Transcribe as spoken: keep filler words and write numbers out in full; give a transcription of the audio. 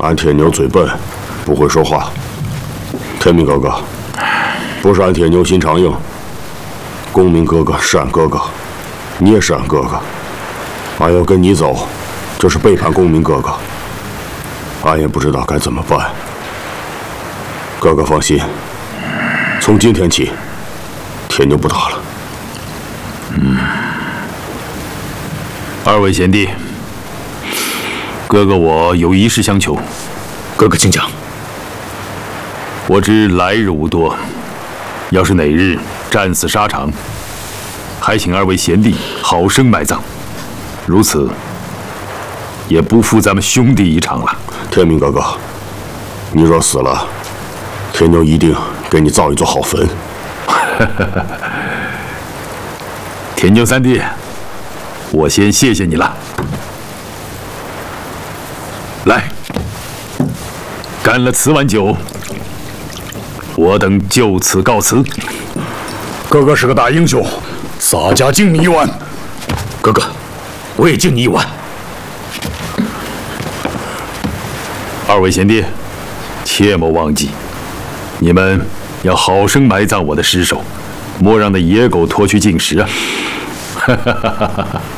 俺天牛嘴笨，不会说话。天明哥哥，不是俺天牛心肠硬。公明哥哥是俺哥哥，你也是俺哥哥。俺要跟你走，就是背叛公明哥哥。俺也不知道该怎么办。哥哥放心，从今天起，天牛不打了。 嗯，二位贤弟，哥哥我有一事相求。 哥哥请讲。 我知来日无多，要是哪日战死沙场，还请二位贤弟好生埋葬，如此也不负咱们兄弟一场了。 天明哥哥，你若死了，天牛一定给你造一座好坟。 天牛三弟，我先谢谢你了。来，干了此碗酒，我等就此告辞。 哥哥是个大英雄，洒家敬你一碗。哥哥，我也敬你一碗。 二位贤弟，切莫忘记，你们要好生埋葬我的尸首，莫让那野狗拖去进食啊！哈哈哈哈哈。